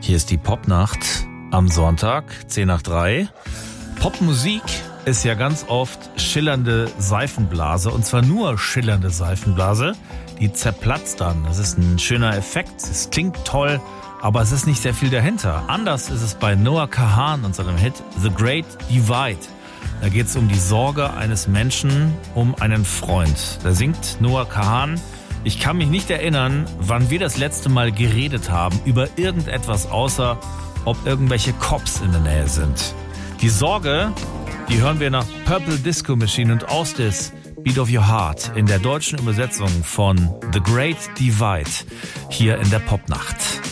Hier ist die Popnacht am Sonntag, 10 nach 3. Popmusik ist ja ganz oft schillernde Seifenblase, und zwar nur schillernde Seifenblase. Die zerplatzt dann. Das ist ein schöner Effekt, es klingt toll, aber es ist nicht sehr viel dahinter. Anders ist es bei Noah Kahan und seinem Hit The Great Divide. Da geht es um die Sorge eines Menschen um einen Freund. Da singt Noah Kahan: Ich kann mich nicht erinnern, wann wir das letzte Mal geredet haben über irgendetwas, außer ob irgendwelche Cops in der Nähe sind. Die Sorge, die hören wir nach Purple Disco Machine und Austis Beat of Your Heart in der deutschen Übersetzung von The Great Divide hier in der Popnacht.